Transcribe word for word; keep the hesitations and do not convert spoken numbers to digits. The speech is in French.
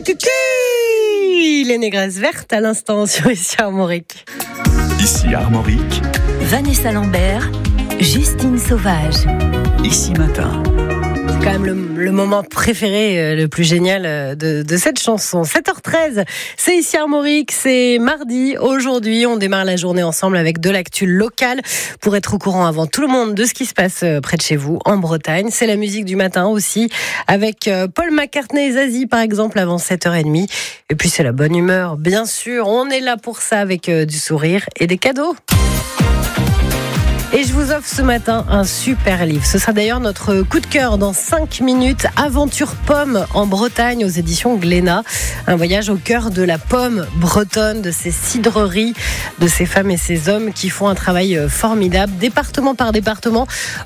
Les négresses vertes à l'instant sur Ici Armorique. Ici Armorique. Vanessa Lambert, Justine Sauvage. Ici Matin. C'est quand même le, le moment préféré, euh, le plus génial euh, de, de cette chanson. sept heures treize, c'est Ici Armorique, c'est mardi. Aujourd'hui, on démarre la journée ensemble avec de l'actu locale pour être au courant avant tout le monde de ce qui se passe euh, près de chez vous, en Bretagne. C'est la musique du matin aussi, avec euh, Paul McCartney et Zazie par exemple avant sept heures trente. Et puis c'est la bonne humeur, bien sûr. On est là pour ça avec euh, du sourire et des cadeaux. Et je vous offre ce matin un super livre. Ce sera d'ailleurs notre coup de cœur dans cinq minutes. Aventure pomme en Bretagne aux éditions Glénat. Un voyage au cœur de la pomme bretonne, de ces cidreries, de ces femmes et ces hommes qui font un travail formidable, département par département.